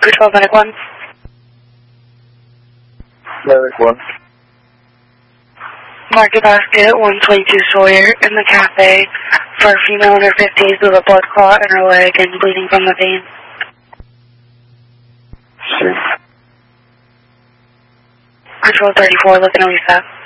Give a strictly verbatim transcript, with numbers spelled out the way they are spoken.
Control Medic one. Medic one. Market basket one twenty-two Sawyer in the cafe for a female under fifties with a blood clot in her leg and bleeding from the vein. Sure. Control thirty-four, looking at Lisa.